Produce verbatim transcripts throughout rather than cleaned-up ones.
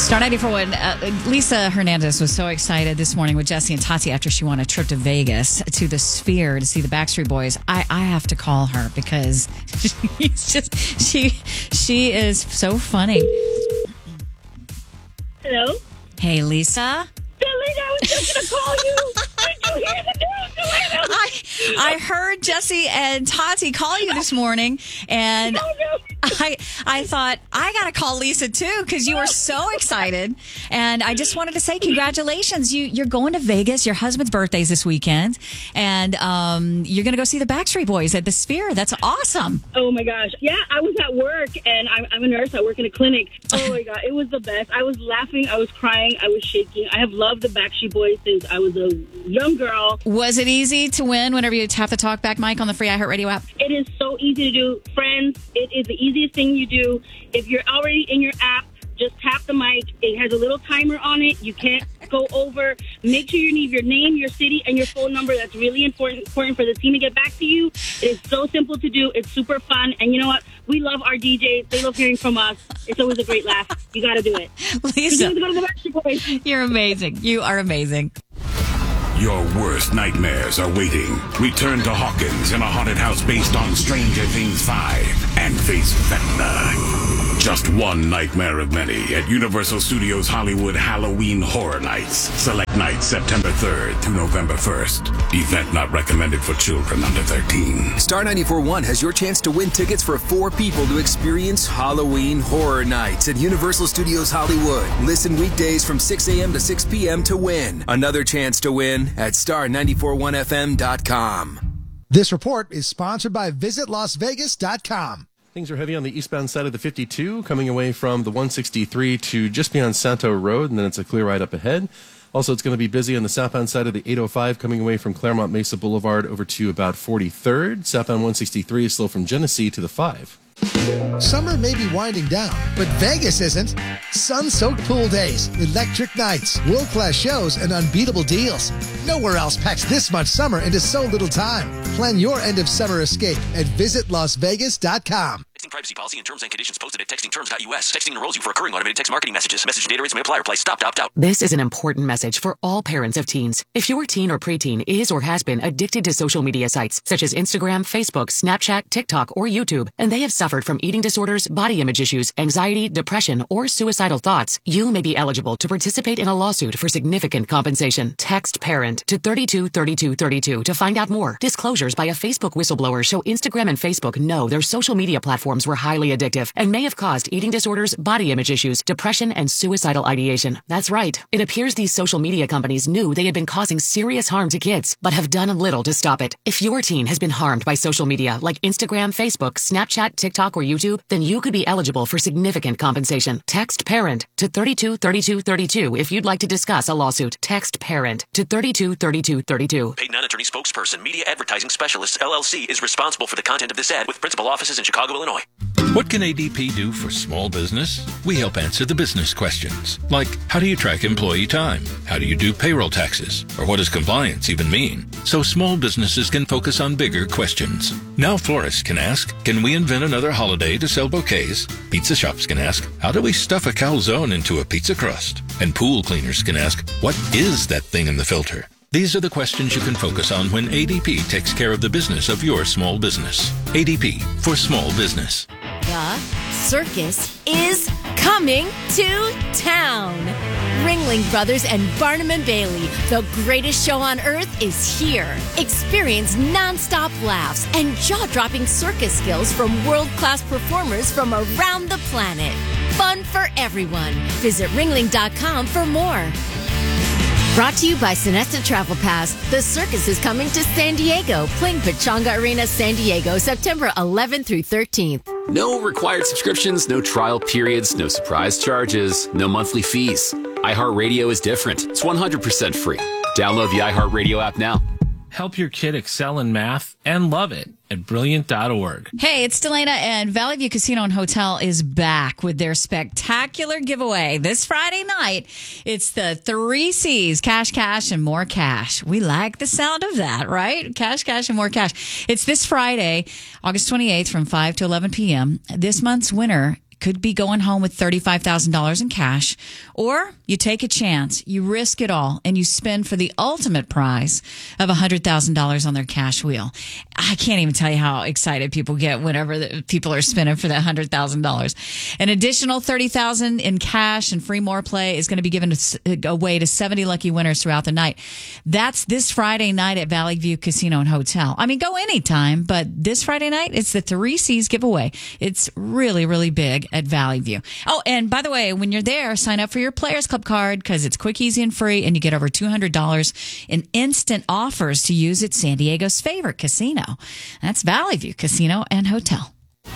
Star ninety-four one, uh, Lisa Hernandez was so excited this morning with Jesse and Tati after she won a trip to Vegas to the Sphere to see the Backstreet Boys. I, I have to call her because she's just she she is so funny. Hello? Hey, Lisa. Billy, I was just going to call you. Did you hear the news? I, I heard Jesse and Tati call you this morning, and Oh, no. I I thought, I got to call Lisa, too, because you were so excited. And I just wanted to say congratulations. You, you're going to Vegas. Your husband's birthday's this weekend, and um, you're going to go see the Backstreet Boys at the Sphere. That's awesome. Oh, my gosh. Yeah, I was at work, and I'm, I'm a nurse. I work in a clinic. Oh, my God. It was the best. I was laughing. I was crying. I was shaking. I have loved the Backstreet Boys since I was a young girl. Was it easy to win whenever you tap the talkback mic on the free iHeartRadio app? It is so easy to do. Friends, it is the easiest thing you do. If you're already in your app, just tap the mic. It has a little timer on it. You can't go over. Make sure you leave your name, your city, and your phone number. That's really important, important for the team to get back to you. It is so simple to do. It's super fun. And you know what? We love our D Js. They love hearing from us. It's always a great laugh. You got to do it. Lisa, You go to the Backstreet Boys. you're amazing. You are amazing. Your worst nightmares are waiting. Return to Hawkins in a haunted house based on Stranger Things five and face Vecna. Just one nightmare of many at Universal Studios Hollywood Halloween Horror Nights. Select nights September third through November first. Event not recommended for children under thirteen. Star ninety-four point one has your chance to win tickets for four people to experience Halloween Horror Nights at Universal Studios Hollywood. Listen weekdays from six a.m. to six p.m. to win. Another chance to win at star nine four one f m dot com. This report is sponsored by visit las vegas dot com. Things are heavy on the eastbound side of the fifty-two, coming away from the one sixty-three to just beyond Santo Road, and then it's a clear ride up ahead. Also, it's going to be busy on the southbound side of the eight oh five, coming away from Claremont Mesa Boulevard over to about forty-third. Southbound one sixty-three is slow from Genesee to the five. Summer may be winding down, but Vegas isn't. Sun-soaked pool days, electric nights, world-class shows, and unbeatable deals. Nowhere else packs this much summer into so little time. Plan your end-of-summer escape at visit las vegas dot com. Texting privacy policy and terms and conditions posted at texting terms dot u s. Texting enrolls you for recurring automated text marketing messages. Message and data rates may apply. Reply stop to opt out. This is an important message for all parents of teens. If your teen or preteen is or has been addicted to social media sites such as Instagram, Facebook, Snapchat, TikTok, or YouTube, and they have suffered from eating disorders, body image issues, anxiety, depression, or suicidal thoughts, you may be eligible to participate in a lawsuit for significant compensation. Text PARENT to thirty-two thirty-two thirty-two to find out more. Disclosures by a Facebook whistleblower show Instagram and Facebook know their social media platforms were highly addictive and may have caused eating disorders, body image issues, depression, and suicidal ideation. That's right. It appears these social media companies knew they had been causing serious harm to kids, but have done little to stop it. If your teen has been harmed by social media like Instagram, Facebook, Snapchat, TikTok, or YouTube, then you could be eligible for significant compensation. Text PARENT to thirty-two thirty-two thirty-two if you'd like to discuss a lawsuit. Text PARENT to thirty-two thirty-two thirty-two. Paid non-attorney spokesperson, Media Advertising Specialists, L L C, is responsible for the content of this ad with principal offices in Chicago, Illinois. What can A D P do for small business? We help answer the business questions, like how do you track employee time? How do you do payroll taxes? Or what does compliance even mean? So small businesses can focus on bigger questions. Now florists can ask, can we invent another holiday to sell bouquets? Pizza shops can ask, how do we stuff a calzone into a pizza crust? And pool cleaners can ask, what is that thing in the filter? These are the questions you can focus on when A D P takes care of the business of your small business. A D P for small business. The circus is coming to town. Ringling Brothers and Barnum and Bailey, the greatest show on earth, is here. Experience nonstop laughs and jaw-dropping circus skills from world-class performers from around the planet. Fun for everyone. Visit ringling dot com for more. Brought to you by Sonesta Travel Pass, the circus is coming to San Diego, playing Pechanga Arena, San Diego, September eleventh through thirteenth. No required subscriptions, no trial periods, no surprise charges, no monthly fees. iHeartRadio is different. It's one hundred percent free. Download the iHeartRadio app now. Help your kid excel in math and love it at brilliant dot org. Hey, it's Delana, and Valley View Casino and Hotel is back with their spectacular giveaway. This Friday night, it's the three C's, cash, cash, and more cash. We like the sound of that, right? Cash, cash, and more cash. It's this Friday, August twenty-eighth from five to eleven p.m. This month's winner could be going home with thirty-five thousand dollars in cash, or you take a chance, you risk it all, and you spend for the ultimate prize of one hundred thousand dollars on their cash wheel. I can't even tell you how excited people get whenever the people are spending for that one hundred thousand dollars. An additional thirty thousand dollars in cash and free more play is going to be given away to seventy lucky winners throughout the night. That's this Friday night at Valley View Casino and Hotel. I mean, go anytime, but this Friday night, it's the Three C's giveaway. It's really, really big at Valley View. Oh, and by the way, when you're there, sign up for your Players Club card because it's quick, easy, and free, and you get over two hundred dollars in instant offers to use at San Diego's favorite casino. That's Valley View Casino and Hotel.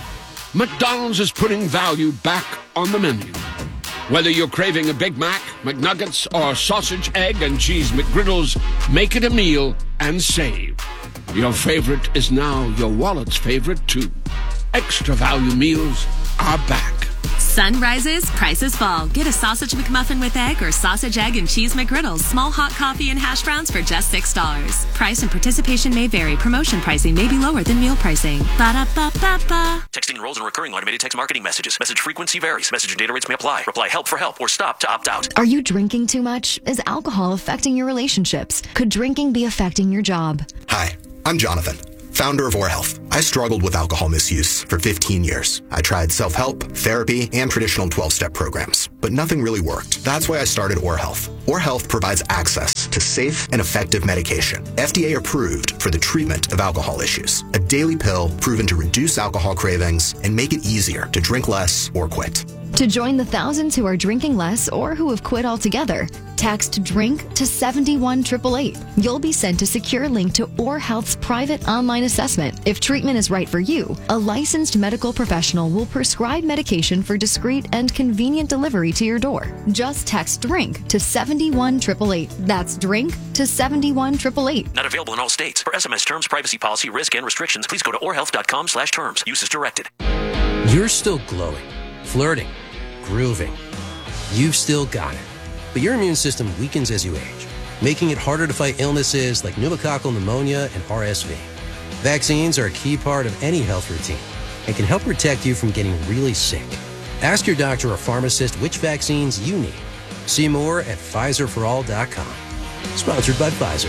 McDonald's is putting value back on the menu. Whether you're craving a Big Mac, McNuggets, or sausage, egg, and cheese McGriddles, make it a meal and save. Your favorite is now your wallet's favorite, too. Extra value meals are back. Sun rises, prices fall. Get a sausage McMuffin with egg or sausage, egg, and cheese McGriddles. Small hot coffee and hash browns for just six dollars. Price and participation may vary. Promotion pricing may be lower than meal pricing. Ba-da-ba-ba-ba. Texting enrolls in recurring automated text marketing messages. Message frequency varies. Message and data rates may apply. Reply help for help or stop to opt out. Are you drinking too much? Is alcohol affecting your relationships? Could drinking be affecting your job? Hi, I'm Jonathan, founder of Or Health. I struggled with alcohol misuse for fifteen years. I tried self-help, therapy, and traditional twelve-step programs, but nothing really worked. That's why I started Or Health. Or Health provides access to safe and effective medication, F D A approved for the treatment of alcohol issues. A daily pill proven to reduce alcohol cravings and make it easier to drink less or quit. To join the thousands who are drinking less or who have quit altogether, text DRINK to seven one eight eight eight. You'll be sent a secure link to Or Health's private online assessment. If treatment is right for you, a licensed medical professional will prescribe medication for discreet and convenient delivery to your door. Just text DRINK to seven one eight eight eight. That's DRINK to seven one eight eight eight. Not available in all states. For S M S terms, privacy policy, risk, and restrictions, please go to or health dot com slash terms. Use as directed. You're still glowing, flirting, grooving. You've still got it. But your immune system weakens as you age, making it harder to fight illnesses like pneumococcal pneumonia and R S V. Vaccines are a key part of any health routine and can help protect you from getting really sick. Ask your doctor or pharmacist which vaccines you need. See more at Pfizer for all dot com. Sponsored by Pfizer.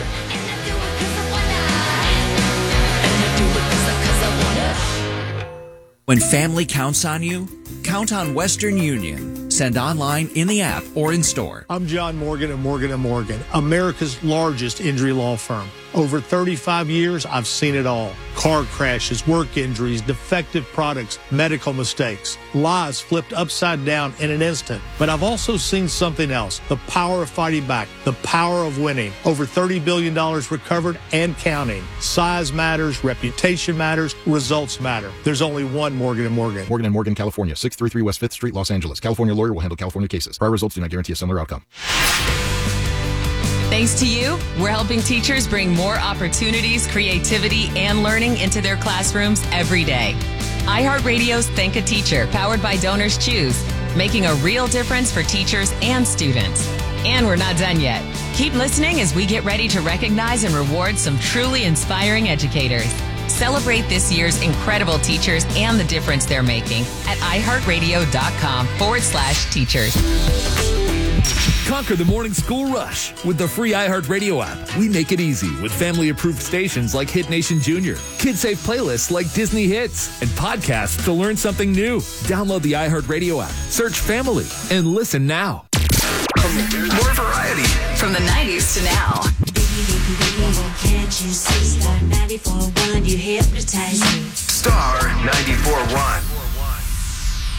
When family counts on you, count on Western Union. Send online, in the app, or in store. I'm John Morgan of Morgan and Morgan, America's largest injury law firm. Over thirty-five years, I've seen it all. Car crashes, work injuries, defective products, medical mistakes, lives flipped upside down in an instant. But I've also seen something else, the power of fighting back, the power of winning. Over thirty billion dollars recovered and counting. Size matters, reputation matters, results matter. There's only one Morgan and Morgan. Morgan and Morgan, California, six thirty-three West fifth Street, Los Angeles. California lawyer will handle California cases. Prior results do not guarantee a similar outcome. Thanks to you, we're helping teachers bring more opportunities, creativity, and learning into their classrooms every day. iHeartRadio's Think a Teacher, powered by Donors Choose, making a real difference for teachers and students. And we're not done yet. Keep listening as we get ready to recognize and reward some truly inspiring educators. Celebrate this year's incredible teachers and the difference they're making at iHeartRadio.com forward slash teachers. Conquer the morning school rush with the free iHeartRadio app. We make it easy with family-approved stations like Hit Nation Junior, kid-safe playlists like Disney Hits, and podcasts to learn something new. Download the iHeartRadio app, search Family, and listen now. More variety. From the nineties to now. Can't you see? Star ninety-four point one, you hypnotize me. Star ninety-four point one.